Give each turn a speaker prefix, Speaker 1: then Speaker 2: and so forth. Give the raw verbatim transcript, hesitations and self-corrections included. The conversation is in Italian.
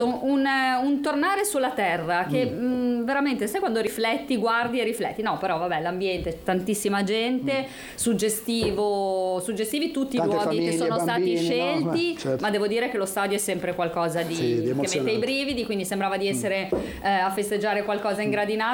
Speaker 1: Un, un tornare sulla terra che mm. mh, veramente, sai quando rifletti, guardi e rifletti, no però vabbè, l'ambiente, tantissima gente, mm. suggestivo, suggestivi tutti
Speaker 2: Tante
Speaker 1: i luoghi
Speaker 2: famiglie,
Speaker 1: che sono
Speaker 2: bambini,
Speaker 1: stati scelti,
Speaker 2: no? Certo.
Speaker 1: Ma devo dire che lo stadio è sempre qualcosa di,
Speaker 2: sì, di
Speaker 1: che mette i brividi, quindi sembrava di essere mm. eh, a festeggiare qualcosa in gradinata.